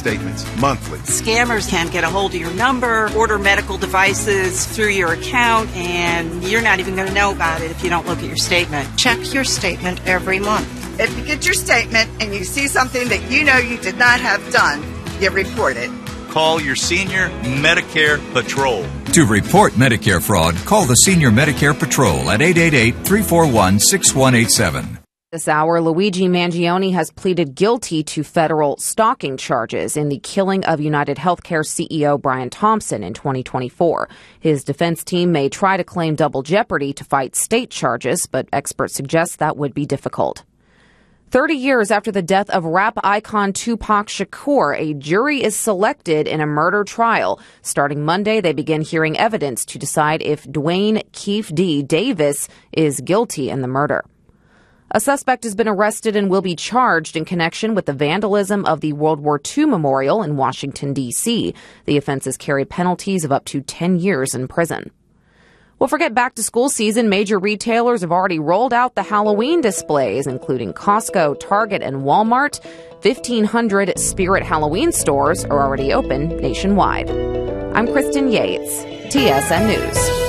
statements monthly. Scammers can get a hold of your number, order medical devices through your account, and you're not even going to know about it if you don't look at your statement. Check your statement every month. If you get your statement and you see something that you know you did not have done, you report it. Call your Senior Medicare Patrol. To report Medicare fraud, call the Senior Medicare Patrol at 888-341-6187. This hour, Luigi Mangione has pleaded guilty to federal stalking charges in the killing of United Healthcare CEO Brian Thompson in 2024. His defense team may try to claim double jeopardy to fight state charges, but experts suggest that would be difficult. 30 years after the death of rap icon Tupac Shakur, a jury is selected in a murder trial. Starting Monday, they begin hearing evidence to decide if Dwayne Keefe D. Davis is guilty in the murder. A suspect has been arrested and will be charged in connection with the vandalism of the World War II memorial in Washington, D.C. The offenses carry penalties of up to 10 years in prison. Well, forget back-to-school season. Major retailers have already rolled out the Halloween displays, including Costco, Target, and Walmart. 1,500 Spirit Halloween stores are already open nationwide. I'm Kristen Yates, TSN News.